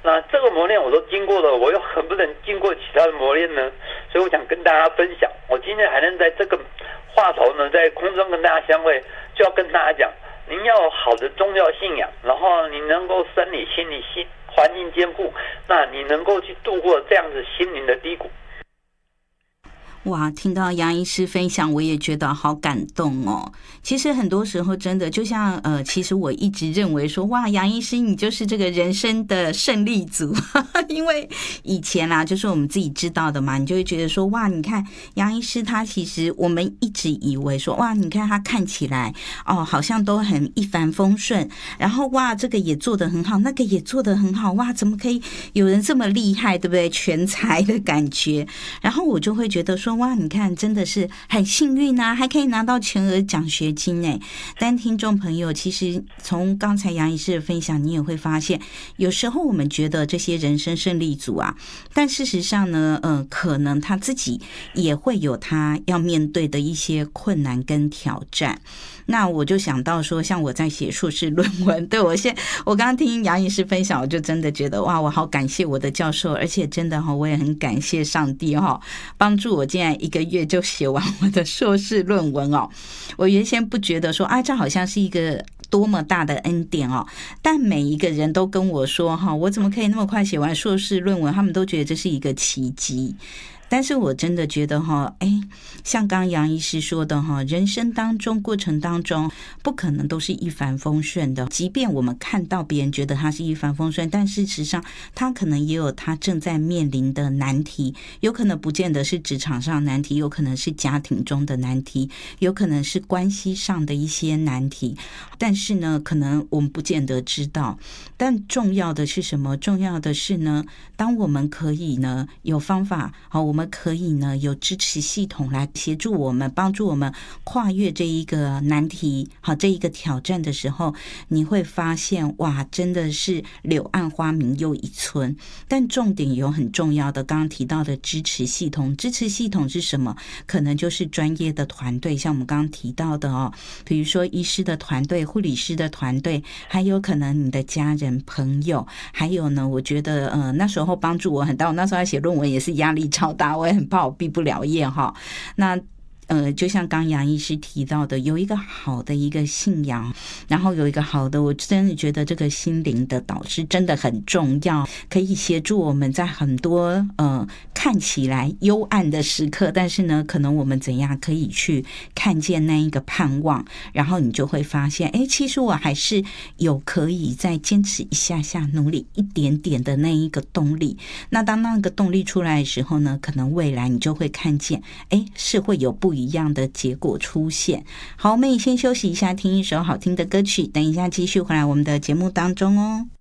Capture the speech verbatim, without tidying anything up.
那这个磨练我都经过了，我又很不能经过其他的磨练呢，所以我想跟大家分享。我今天还能在这个话头呢，在空中跟大家相会，就要跟大家讲，您要有好的宗教信仰，然后你能够生理、心理、心环境兼顾，那你能够去度过这样子心灵的低谷。 哇，听到杨医师分享，我也觉得好感动哦。其实很多时候真的就像呃，其实我一直认为说，哇，杨医师你就是这个人生的胜利组，因为以前啦、啊，就是我们自己知道的嘛，你就会觉得说，哇，你看杨医师他其实我们一直以为说，哇，你看他看起来哦，好像都很一帆风顺，然后哇，这个也做得很好，那个也做得很好，哇，怎么可以有人这么厉害，对不对？全才的感觉，然后我就会觉得说，哇，你看真的是很幸运啊，还可以拿到全额奖学金哎。但听众朋友，其实从刚才杨医师的分享，你也会发现，有时候我们觉得这些人生胜利组啊，但事实上呢，呃，可能他自己也会有他要面对的一些困难跟挑战。那我就想到说，像我在写硕士论文，对，我现我刚刚听杨医师分享，我就真的觉得哇，我好感谢我的教授，而且真的哈，我也很感谢上帝哈，帮助我竟然一个月就写完我的硕士论文哦。我原先不觉得说啊，这好像是一个多么大的恩典哦，但每一个人都跟我说哈，我怎么可以那么快写完硕士论文？他们都觉得这是一个奇迹。但是我真的觉得哈，哎，像刚杨医师说的哈，人生当中过程当中不可能都是一帆风顺的。即便我们看到别人觉得他是一帆风顺，但事实上他可能也有他正在面临的难题，有可能不见得是职场上难题，有可能是家庭中的难题，有可能是关系上的一些难题。但是呢，可能我们不见得知道。但重要的是什么？重要的是呢，当我们可以呢有方法，好，我们可以呢有支持系统来协助我们，帮助我们跨越这一个难题，好，这一个挑战的时候，你会发现哇，真的是柳暗花明又一村。但重点有很重要的，刚刚提到的支持系统，支持系统是什么？可能就是专业的团队，像我们刚刚提到的哦，比如说医师的团队、护理师的团队，还有可能你的家人、朋友，还有呢，我觉得呃那时候帮助我很大，我那时候在写论文也是压力超大，我也很怕我毕不了业哈。那呃，就像刚杨医师提到的，有一个好的一个信仰，然后有一个好的，我真的觉得这个心灵的导师真的很重要，可以协助我们在很多呃看起来幽暗的时刻，但是呢，可能我们怎样可以去看见那一个盼望，然后你就会发现，哎，其实我还是有可以再坚持一下下，努力一点点的那一个动力。那当那个动力出来的时候呢，可能未来你就会看见，哎，是会有不一样的结果出现。好，我们也先休息一下，听一首好听的歌曲，等一下继续回来我们的节目当中哦。